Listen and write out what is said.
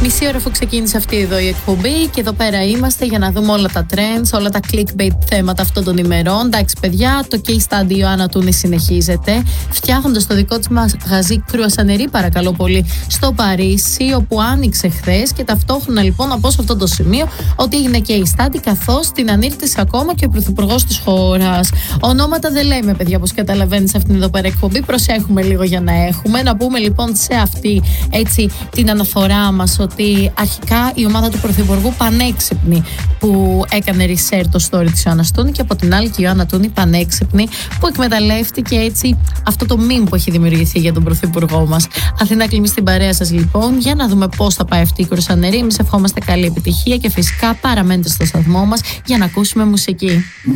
Μισή ώρα αφού ξεκίνησε αυτή εδώ η εκπομπή και εδώ πέρα είμαστε για να δούμε όλα τα trends, όλα τα clickbait θέματα αυτών των ημερών. Εντάξει, παιδιά, το case study Ιωάννα Τούνη συνεχίζεται, φτιάχνοντας το δικό της μαγαζί κρουασανερί, παρακαλώ πολύ, στο Παρίσι, όπου άνοιξε χθες. Και ταυτόχρονα λοιπόν να πω σε αυτό το σημείο ότι έγινε case study, καθώς την ανήρτησε ακόμα και ο πρωθυπουργός της χώρας. Ονόματα δεν λέμε, παιδιά, όπως καταλαβαίνεις σε αυτήν εδώ πέρα εκπομπή. Προσέχουμε λίγο για να έχουμε. Να πούμε λοιπόν σε αυτή έτσι την αναφορά μας ότι αρχικά η ομάδα του Πρωθυπουργού πανέξυπνη που έκανε research το story της Ιωάννας Τούνη, και από την άλλη και η Ιωάννα Τούνη πανέξυπνη που εκμεταλλεύτηκε έτσι αυτό το meme που έχει δημιουργηθεί για τον Πρωθυπουργό μας. Αθηνά Κλιμή στην παρέα σας λοιπόν, για να δούμε πώς θα πάει αυτή η κρουασανερή. Εμείς ευχόμαστε καλή επιτυχία και φυσικά παραμένετε στο σταθμό μας για να ακούσουμε μουσική.